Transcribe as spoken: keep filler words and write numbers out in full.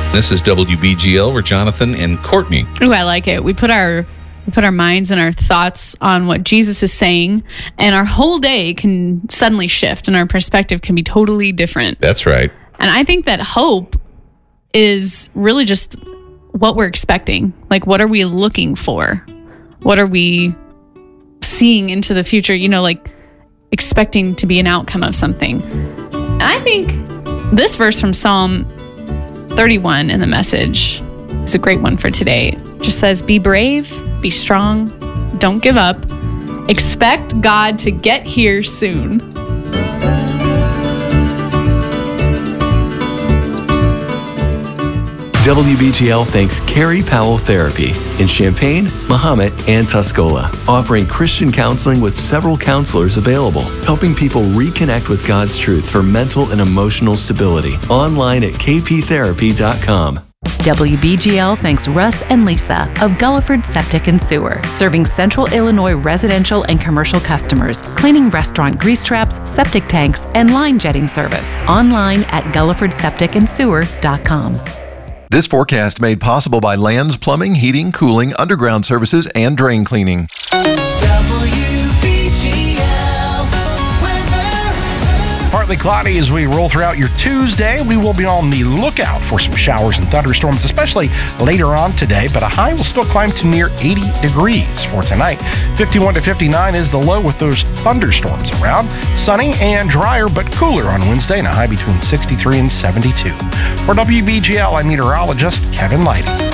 This is W B G L. We're Jonathan and Courtney. Ooh, I like it. We put our we put our minds and our thoughts on what Jesus is saying, and our whole day can suddenly shift, and our perspective can be totally different. That's right. And I think that hope is really just what we're expecting. Like, what are we looking for? What are we seeing into the future? You know, like expecting to be an outcome of something. And I think this verse from Psalm thirty-one in the Message is a great one for today. It just says, be brave, be strong, don't give up, expect God to get here soon. W B G L thanks Carrie Powell Therapy in Champaign, Mahomet, and Tuscola, offering Christian counseling with several counselors available, helping people reconnect with God's truth for mental and emotional stability. Online at k p therapy dot com. W B G L thanks Russ and Lisa of Gulliford Septic and Sewer, serving Central Illinois residential and commercial customers, cleaning restaurant grease traps, septic tanks, and line jetting service. Online at gulliford septic and sewer dot com. This forecast made possible by Lands Plumbing, Heating, Cooling, Underground Services, and Drain Cleaning. Partly cloudy as we roll throughout your Tuesday. We will be on the lookout for some showers and thunderstorms, especially later on today, but a high will still climb to near eighty degrees for tonight. fifty-one to fifty-nine is the low with those thunderstorms around. Sunny and drier, but cooler on Wednesday, and a high between sixty-three and seventy-two. For W B G L, I'm meteorologist Kevin Lighty.